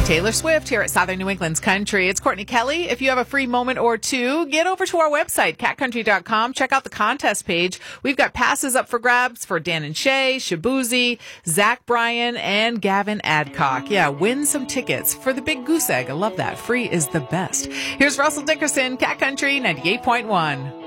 Taylor Swift here at Southern New England's Country. It's Courtney Kelly. If you have a free moment or two, get over to our website, catcountry.com. Check out the contest page. We've got passes up for grabs for Dan and Shay, Shabuzi, Zach Bryan, and Gavin Adcock. Yeah, win some tickets for the Big Goose Egg. I love that. Free is the best. Here's Russell Dickerson, Cat Country 98.1.